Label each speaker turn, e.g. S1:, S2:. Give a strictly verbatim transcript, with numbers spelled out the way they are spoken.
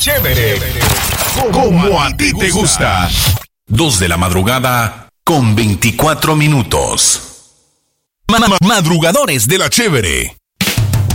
S1: Chévere, como a ti te gusta. Dos de la madrugada con veinticuatro minutos. Madrugadores de la Chévere.